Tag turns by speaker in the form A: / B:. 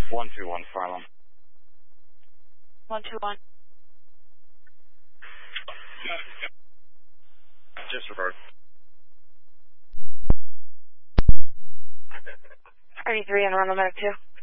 A: 121 Farlam.
B: 121.
A: Just report.
B: 33 on Ronald Medic 2.